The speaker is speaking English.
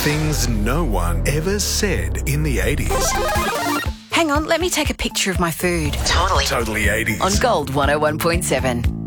Things no one ever said in the 80s. Hang on, let me take a picture of my food. Totally 80s. On Gold 101.7.